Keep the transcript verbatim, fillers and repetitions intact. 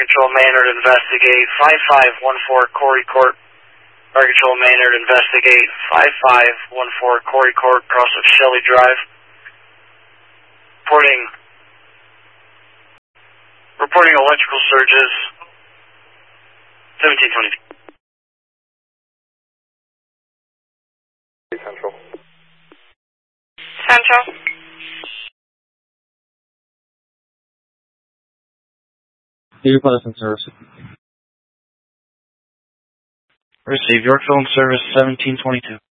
Control Maynard, investigate five five one four Corey Court. Fire Control Maynard, investigate five five one four Corey Court, cross of Shelley Drive. Reporting, reporting electrical surges, seventeen twenty-two. Central. Central. Your Pleasant service. Receive Yorkville in service seventeen twenty-two.